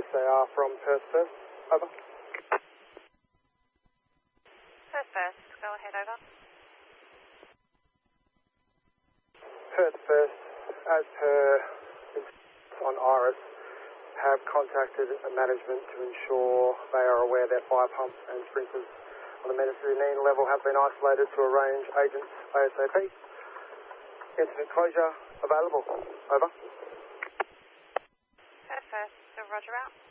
SAR from Perth First. Over. Perth First, go ahead, over. Perth First, as per on Iris, have contacted management to ensure they are aware that fire pumps and sprinklers on the Mediterranean level have been isolated to arrange agents ASAP. Incident closure available. Over. Perth First, so roger out.